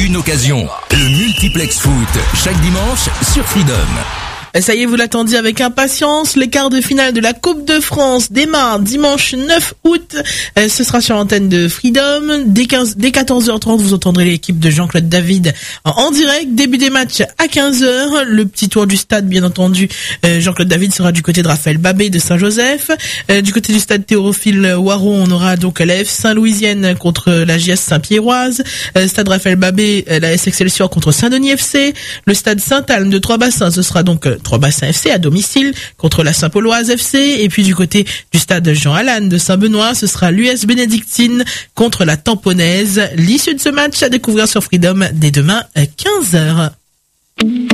une occasion. Le multiplex foot, chaque dimanche sur Freedom. Ça y est, vous l'attendiez avec impatience. Les quarts de finale de la Coupe de France démarrent dimanche 9 août. Ce sera sur l'antenne de Freedom. Dès 14h30, vous entendrez l'équipe de Jean-Claude David en direct. Début des matchs à 15h. Le petit tour du stade, bien entendu. Jean-Claude David sera du côté de Raphaël Babé de Saint-Joseph. Du côté du stade Théophile Waron, on aura donc la F Saint-Louisienne contre la JS Saint-Pierroise. Stade Raphaël Babé, la S Excelsior contre Saint-Denis FC. Le stade Saint-Alme de Trois-Bassins, ce sera donc Trois-Bassins FC à domicile contre la Saint-Pauloise FC. Et puis du côté du stade Jean-Allan de Saint-Benoît, ce sera l'US Bénédictine contre la Tamponnaise. L'issue de ce match à découvrir sur Freedom dès demain à 15h.